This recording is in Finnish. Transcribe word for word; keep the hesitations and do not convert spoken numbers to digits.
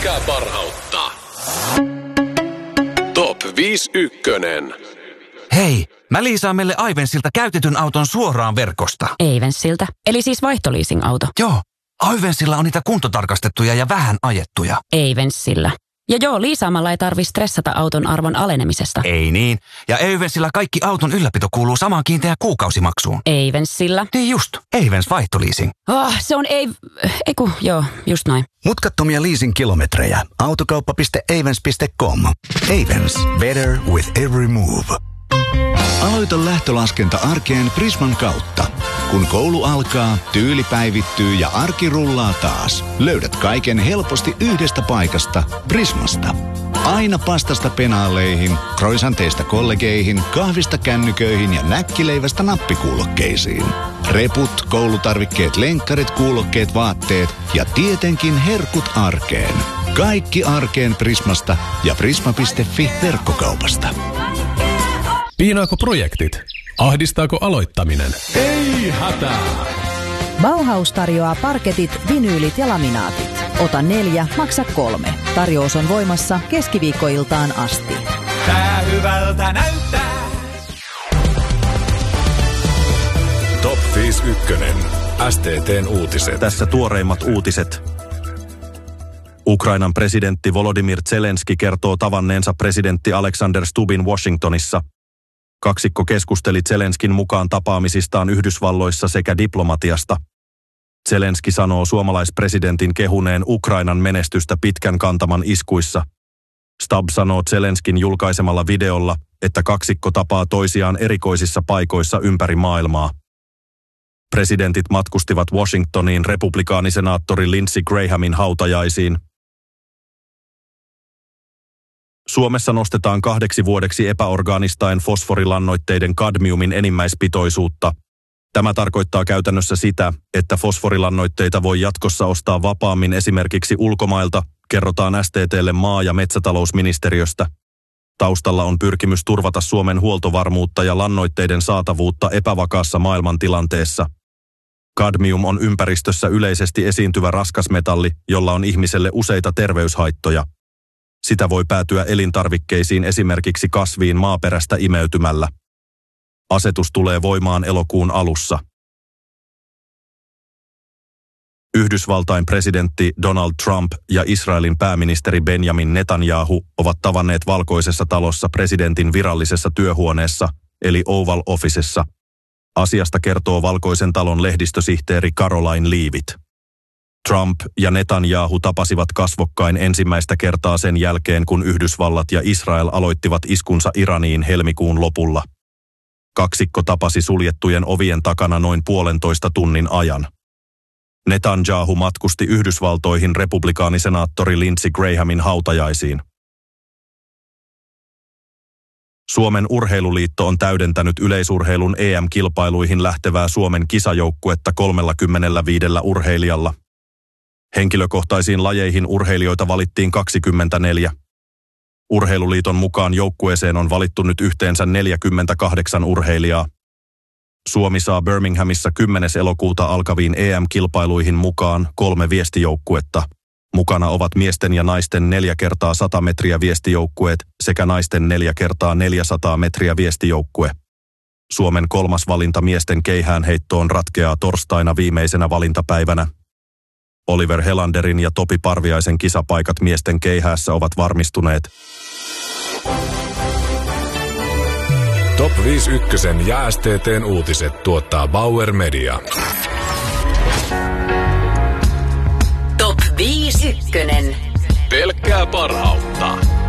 Pelkkää parhautta. Top viisi ykkönen. Hei, mä liisaan meille Aivensilta käytetyn auton suoraan verkosta. Aivensilta? Eli siis vaihtoliising-auto? Joo, Aivensilla on niitä kuntotarkastettuja ja vähän ajettuja. Aivensilla. Ja joo, liisaamalla ei tarvitse stressata auton arvon alenemisesta. Ei niin. Ja Aivensilla kaikki auton ylläpito kuuluu samaan kiinteään kuukausimaksuun. Aivensilla? Niin just, Aivens vaihtoliising. Oh, se on ei... Eiku, joo, just noin. Mutkattomia leasing-kilometrejä. Autokauppa piste aivens piste com. Aivens. Better with every move. Aloita lähtölaskenta arkeen Prisman kautta. Kun koulu alkaa, tyyli päivittyy ja arki rullaa taas. Löydät kaiken helposti yhdestä paikasta, Prismasta. Aina pastasta penaaleihin, croissanteista kollegeihin, kahvista kännyköihin ja näkkileivästä nappikuulokkeisiin. Reput, koulutarvikkeet, lenkkarit, kuulokkeet, vaatteet ja tietenkin herkut arkeen. Kaikki arkeen Prismasta ja prisma piste fi verkkokaupasta. Piinaako projektit? Ahdistaako aloittaminen? Ei hätää! Bauhaus tarjoaa parketit, vinyylit ja laminaatit. Ota neljä, maksa kolme. Tarjous on voimassa keskiviikkoiltaan asti. Tää hyvältä näyttää. Top viisi ykkönen. S T T:n uutiset. Tässä tuoreimmat uutiset. Ukrainan presidentti Volodymyr Zelenski kertoo tavanneensa presidentti Alexander Stubbin Washingtonissa. Kaksikko keskusteli Zelenskin mukaan tapaamisistaan Yhdysvalloissa sekä diplomatiasta. Zelenski sanoo suomalaispresidentin kehuneen Ukrainan menestystä pitkän kantaman iskuissa. Stubb sanoo Zelenskin julkaisemalla videolla, että kaksikko tapaa toisiaan erikoisissa paikoissa ympäri maailmaa. Presidentit matkustivat Washingtoniin republikaanisenaattori Lindsey Grahamin hautajaisiin. Suomessa nostetaan kahdeksi vuodeksi epäorgaanistaen fosforilannoitteiden kadmiumin enimmäispitoisuutta. Tämä tarkoittaa käytännössä sitä, että fosforilannoitteita voi jatkossa ostaa vapaammin esimerkiksi ulkomailta, kerrotaan S T T:lle maa- ja metsätalousministeriöstä. Taustalla on pyrkimys turvata Suomen huoltovarmuutta ja lannoitteiden saatavuutta epävakaassa maailmantilanteessa. Kadmium on ympäristössä yleisesti esiintyvä raskasmetalli, jolla on ihmiselle useita terveyshaittoja. Sitä voi päätyä elintarvikkeisiin esimerkiksi kasviin maaperästä imeytymällä. Asetus tulee voimaan elokuun alussa. Yhdysvaltain presidentti Donald Trump ja Israelin pääministeri Benjamin Netanyahu ovat tavanneet Valkoisessa talossa presidentin virallisessa työhuoneessa, eli Oval Officessa. Asiasta kertoo Valkoisen talon lehdistösihteeri Caroline Leavitt. Trump ja Netanyahu tapasivat kasvokkain ensimmäistä kertaa sen jälkeen, kun Yhdysvallat ja Israel aloittivat iskunsa Iraniin helmikuun lopulla. Kaksikko tapasi suljettujen ovien takana noin puolentoista tunnin ajan. Netanyahu matkusti Yhdysvaltoihin republikaanisenaattori Lindsey Grahamin hautajaisiin. Suomen urheiluliitto on täydentänyt yleisurheilun E M-kilpailuihin lähtevää Suomen kisajoukkuetta kolmekymmentäviisi urheilijalla. Henkilökohtaisiin lajeihin urheilijoita valittiin kaksikymmentäneljä. Urheiluliiton mukaan joukkueeseen on valittu nyt yhteensä neljäkymmentäkahdeksan urheilijaa. Suomi saa Birminghamissa kymmenes elokuuta alkaviin E M-kilpailuihin mukaan kolme viestijoukkuetta. Mukana ovat miesten ja naisten neljä kertaa sata metriä viestijoukkueet sekä naisten neljä kertaa neljäsataa metriä viestijoukkue. Suomen kolmas valinta miesten keihäänheittoon ratkeaa torstaina viimeisenä valintapäivänä. Oliver Helanderin ja Topi Parviaisen kisapaikat miesten keihäässä ovat varmistuneet. Top viisi ykkösen ja S T T:n uutiset tuottaa Bauer Media. Top viisi ykkönen. Pelkkää parhautta.